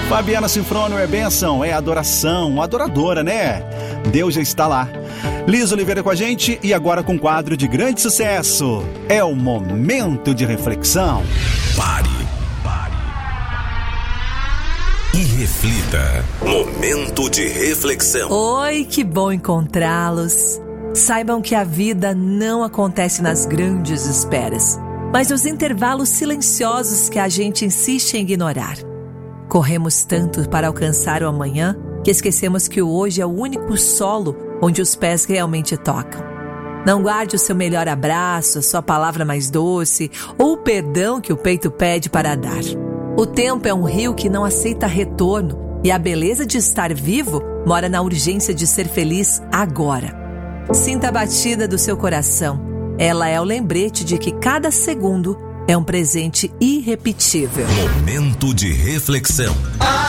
Fabiana Sinfrônio é bênção, é adoração, adoradora, né? Deus já está lá. Liz Oliveira com a gente e agora com um quadro de grande sucesso. É o Momento de Reflexão. Pare e reflita. Momento de reflexão. Oi, que bom encontrá-los. Saibam que a vida não acontece nas grandes esperas, mas nos intervalos silenciosos que a gente insiste em ignorar. Corremos tanto para alcançar o amanhã que esquecemos que o hoje é o único solo onde os pés realmente tocam. Não guarde o seu melhor abraço, a sua palavra mais doce ou o perdão que o peito pede para dar. O tempo é um rio que não aceita retorno e a beleza de estar vivo mora na urgência de ser feliz agora. Sinta a batida do seu coração. Ela é o lembrete de que cada segundo é um presente irrepetível. Momento de reflexão.